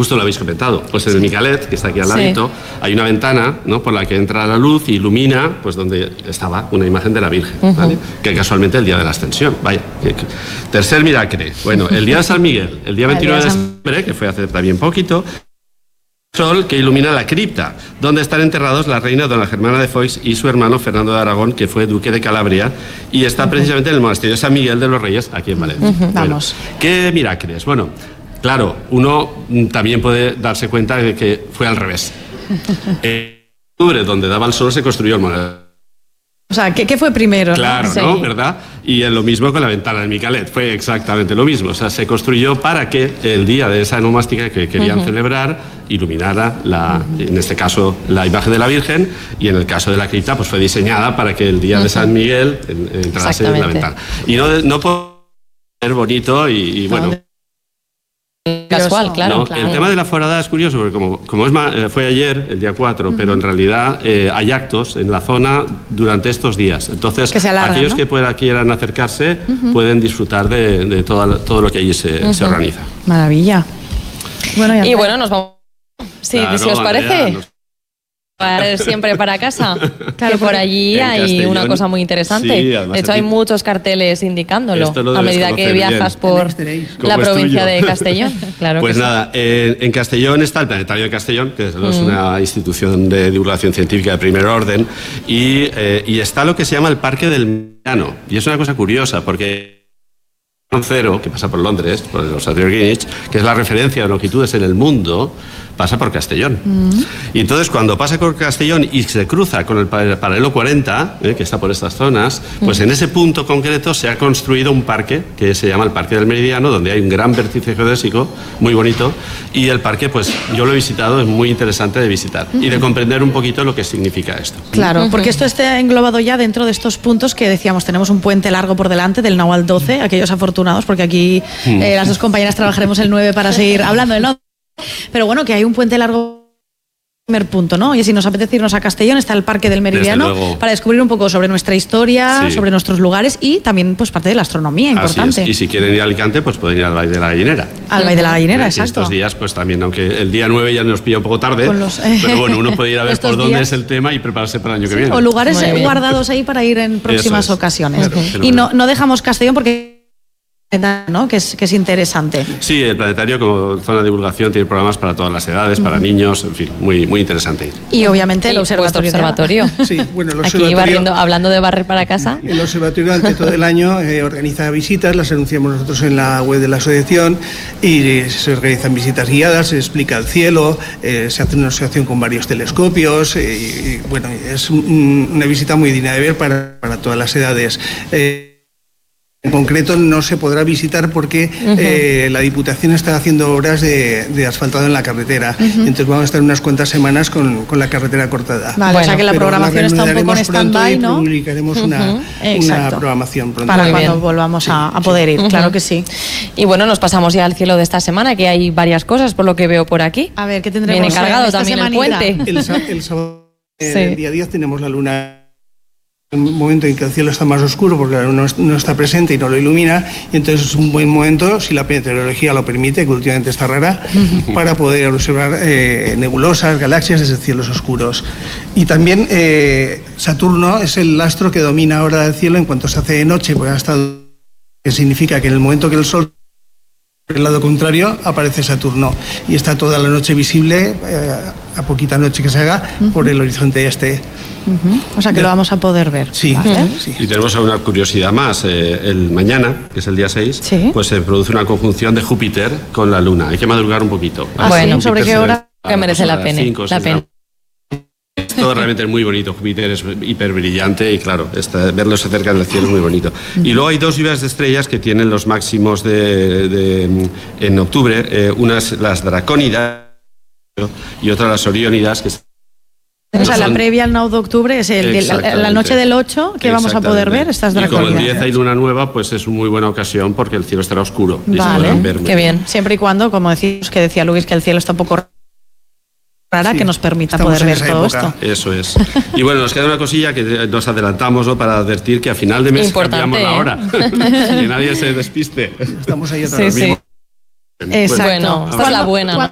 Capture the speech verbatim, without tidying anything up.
justo lo habéis comentado. Pues en el Micalet, que está aquí al ladito, sí. hay una ventana, ¿no?, por la que entra la luz y ilumina, pues donde estaba una imagen de la Virgen, uh-huh. ¿vale? Que casualmente el día de la Ascensión. Vaya. Tercer milagre. Bueno, el día de San Miguel, el día veintinueve de diciembre, que fue hace también poquito, sol que ilumina la cripta, donde están enterrados la reina Dona Germana de Foix y su hermano Fernando de Aragón, que fue duque de Calabria, y está uh-huh. precisamente en el monasterio de San Miguel de los Reyes, aquí en Valencia. Uh-huh. Bueno, Vamos. ¿qué milagres? Bueno, claro, uno también puede darse cuenta de que fue al revés. En octubre, donde daba el sol, se construyó el monasterio. O sea, ¿qué, qué fue primero? Claro, ¿no? ¿no? Sí. ¿Verdad? Y en lo mismo con la ventana del Micalet, fue exactamente lo mismo. O sea, se construyó para que el día de esa onomástica que querían uh-huh. celebrar iluminara, la, uh-huh. en este caso, la imagen de la Virgen, y en el caso de la cripta, pues fue diseñada para que el día uh-huh. de San Miguel entrase en la ventana. Y no, no puedo ser bonito y, y bueno... No, casual, claro, no, claro. El tema de la forada es curioso, porque como, como es ma, fue ayer, el día cuatro, uh-huh. pero en realidad eh, hay actos en la zona durante estos días. Entonces, que alarga, aquellos ¿no? que puedan, quieran acercarse uh-huh. pueden disfrutar de, de todo, todo lo que allí se, uh-huh. se organiza. Maravilla. Bueno, ya y bueno, nos vamos... Sí, claro, si os parece... Andrea, nos... Para siempre para casa. Claro, que por allí hay Castellón, una cosa muy interesante. Sí, de hecho, hay muchos carteles indicándolo a medida que viajas bien. por la provincia de Castellón. Claro pues que nada, sí. eh, en Castellón está el Planetario de Castellón, que es mm. una institución de divulgación científica de primer orden, y, eh, y está lo que se llama el Parque del Meridiano. Y es una cosa curiosa, porque cero, que pasa por Londres, por el Observatorio Greenwich, que es la referencia de longitudes en el mundo, pasa por Castellón. Mm. Y entonces, cuando pasa por Castellón y se cruza con el paralelo cuarenta, eh, que está por estas zonas, pues mm. en ese punto concreto se ha construido un parque que se llama el Parque del Meridiano, donde hay un gran vértice geodésico, muy bonito, y el parque, pues yo lo he visitado, es muy interesante de visitar mm. y de comprender un poquito lo que significa esto. Claro, porque esto está englobado ya dentro de estos puntos que decíamos, tenemos un puente largo por delante del nueve al doce, aquellos afortunados, porque aquí mm. eh, las dos compañeras trabajaremos el nueve para seguir hablando del nueve. Pero bueno, que hay un puente largo, primer punto, ¿no? Y si nos apetece irnos a Castellón, está el Parque del Meridiano para descubrir un poco sobre nuestra historia, sí. sobre nuestros lugares y también pues parte de la astronomía importante. Así es. Y si quieren ir a Alicante, pues pueden ir al Valle de la Gallinera. Al Valle de la Gallinera, ¿Eh? exacto. Y estos días, pues también, aunque el día nueve ya nos pilla un poco tarde, los, eh, pero bueno, uno puede ir a ver por dónde días. es el tema y prepararse para el año sí, que viene. O lugares guardados ahí para ir en próximas es. ocasiones. Claro, y no, no dejamos Castellón porque... ¿no? que, es, que es interesante. Sí, el planetario como zona de divulgación tiene programas para todas las edades, para uh-huh. niños, en fin, muy, muy interesante. Y obviamente el sí, observatorio. observatorio. Sí, bueno, el observatorio. Aquí barriendo, hablando de barrer para casa. El observatorio durante todo el año eh, organiza visitas, las anunciamos nosotros en la web de la asociación y eh, se organizan visitas guiadas, se explica el cielo, eh, se hace una asociación con varios telescopios eh, y bueno, es un, una visita muy digna de ver para, para todas las edades. Eh, En concreto no se podrá visitar porque uh-huh. eh, la Diputación está haciendo obras de, de asfaltado en la carretera. Uh-huh. Entonces vamos a estar unas cuantas semanas con, con la carretera cortada. Vale, bueno, o sea que la Pero programación la está un poco en stand-by, ¿no? Publicaremos uh-huh. una, una programación pronto. Para Muy cuando bien. volvamos sí. a, a poder ir, uh-huh. claro que sí. Y bueno, nos pasamos ya al cielo de esta semana, que hay varias cosas por lo que veo por aquí. A ver, ¿qué tendremos? Viene cargado también el puente. El, el sábado, sí. el día diez, tenemos la luna. Un momento en que el cielo está más oscuro porque la luna no está presente y no lo ilumina, y entonces es un buen momento, si la meteorología lo permite, que últimamente está rara, para poder observar eh, nebulosas, galaxias desde cielos oscuros. Y también eh, Saturno es el astro que domina ahora el cielo en cuanto se hace de noche, pues hasta que significa que en el momento que el Sol por el lado contrario aparece Saturno y está toda la noche visible, eh, a poquita noche que se haga, uh-huh. por el horizonte este. Uh-huh. O sea que lo vamos a poder ver. Sí. ¿Vale? Uh-huh. sí. Y tenemos una curiosidad más. Eh, el mañana, que es el día seis, ¿Sí? pues se produce una conjunción de Júpiter con la Luna. Hay que madrugar un poquito. Ah, bueno, ¿sobre qué hora? Que merece la pena. cinco, la pena. Todo realmente es muy bonito. Júpiter es hiper brillante y claro, esta, verlo cerca del cielo es muy bonito. Y luego hay dos lluvias de estrellas que tienen los máximos de, de, en octubre. Eh, unas las dracónidas y otras las oriónidas, que o sea, la previa al nueve de octubre es el, la, la noche del ocho que vamos a poder ver estas dracónidas. Y como el diez hay luna nueva, pues es una muy buena ocasión porque el cielo estará oscuro. Vale, y se podrán ver qué bien. Siempre y cuando, como decimos, que decía Luis, que el cielo está un poco rara, sí, que nos permita poder ver todo época. esto. Eso es. Y bueno, nos queda una cosilla que nos adelantamos, ¿no?, para advertir que a final de mes Importante, cambiamos ¿eh? la hora. Que nadie se despiste. Estamos ahí otra sí, vez. Sí. Exacto. Bueno, esta es la buena.